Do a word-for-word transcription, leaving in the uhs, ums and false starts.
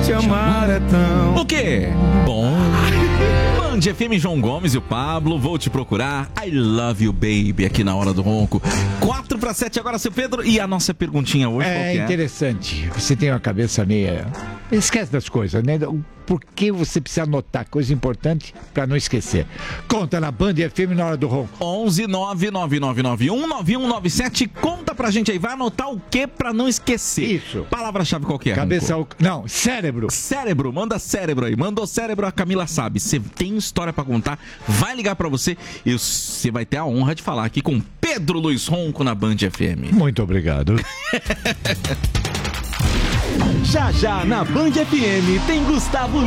te amar é tão... O quê? Bom. Band F M, João Gomes e o Pablo, vou te procurar. I love you, baby, aqui na Hora do Ronco. quatro para sete agora, seu Pedro. E a nossa perguntinha hoje, é, qual que é? Interessante. Você tem uma cabeça meia... Esquece das coisas, né? Por que você precisa anotar coisa importante para não esquecer? Conta na Band F M na Hora do Ronco. onze nove nove nove nove um nove um nove sete. Conta pra gente aí. Vai anotar o que pra não esquecer? Isso. Palavra-chave qual que é? Cabeça... Ronco? Não, cérebro. Cérebro. Manda cérebro aí. Mandou cérebro, a Camila sabe. Você tem história pra contar, vai ligar pra você e você vai ter a honra de falar aqui com Pedro Luiz Ronco na Band F M. Muito obrigado. Já já na Band F M tem Gustavo